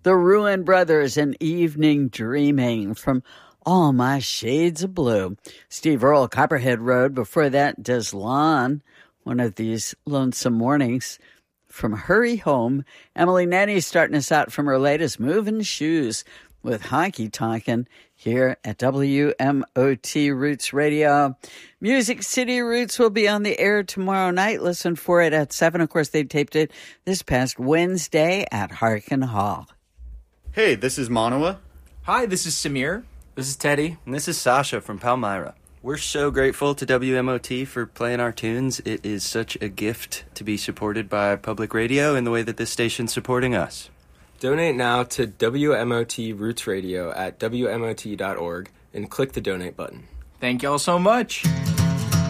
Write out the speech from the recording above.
The Ruin Brothers and Evening Dreaming from All My Shades of Blue. Steve Earle, Copperhead Road. Before that, Des Lon, one of these lonesome mornings from Hurry Home. Emily Nanny starting us out from her latest Moving Shoes with Honky Tonkin' here at WMOT Roots Radio. Music City Roots will be on the air tomorrow night. Listen for it at 7. Of course, they taped it this past Wednesday at Harkin Hall. Hey, this is Manawa. Hi, this is Samir. This is Teddy. And this is Sasha from Palmyra. We're so grateful to WMOT for playing our tunes. It is such a gift to be supported by public radio in the way that this station's supporting us. Donate now to WMOT Roots Radio at WMOT.org and click the donate button. Thank y'all so much.